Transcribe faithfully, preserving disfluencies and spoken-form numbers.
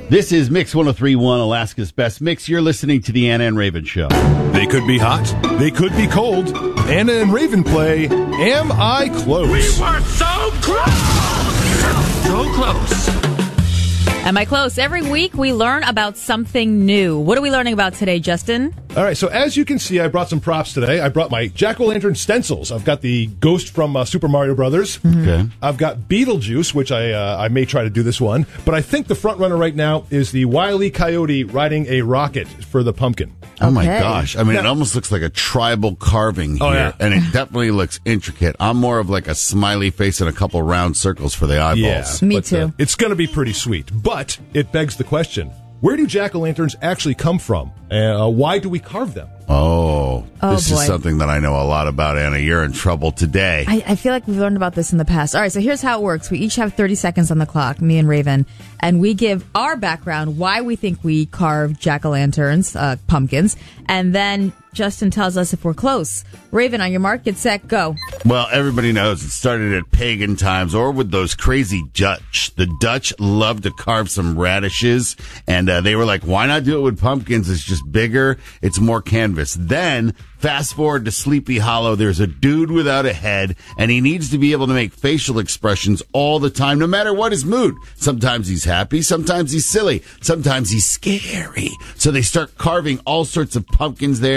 This is Mix one oh three point one, Alaska's Best Mix. You're listening to the Anna and Raven Show. They could be hot. They could be cold. Anna and Raven play Am I Close? We were so close! So close. Am I close? Every week we learn about something new. What are we learning about today, Justin? All right, so as you can see, I brought some props today. I brought my Jack-O-Lantern stencils. I've got the ghost from uh, Super Mario Brothers. Mm-hmm. Okay. I've got Beetlejuice, which I uh, I may try to do this one. But I think the front runner right now is the Wile E. Coyote riding a rocket for the pumpkin. Oh, my Okay. gosh. I mean, Now- it almost looks like a tribal carving here, Oh, yeah. and it definitely looks intricate. I'm more of like a smiley face and a couple round circles for the eyeballs. Me but, too. Uh, it's going to be pretty sweet. But it begs the question, where do jack-o'-lanterns actually come from? Uh, why do we carve them? Oh, Oh, this boy. is something that I know a lot about, Anna. You're in trouble today. I, I feel like we've learned about this in the past. All right, so here's how it works. We each have thirty seconds on the clock, me and Raven, and we give our background, why we think we carve jack-o'-lanterns, uh, pumpkins, and then Justin tells us if we're close. Raven, on your mark, get set, go. Well, everybody knows it started at pagan times or with those crazy Dutch. The Dutch loved to carve some radishes, and uh, they were like, why not do it with pumpkins? It's just bigger. It's more canvas. Then, fast forward to Sleepy Hollow. There's a dude without a head, and he needs to be able to make facial expressions all the time, no matter what his mood. Sometimes he's happy. Sometimes he's silly. Sometimes he's scary. So they start carving all sorts of pumpkins there.